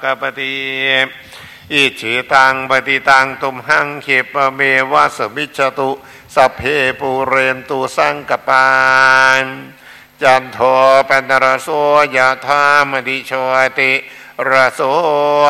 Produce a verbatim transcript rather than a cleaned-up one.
กปฏิอิจิตังปฏิตังตุมหังเขปเมวะสมิจจตุสัพเพปูเรนตุสังกปานจันโทปนรโสยะธามณิโชติระโส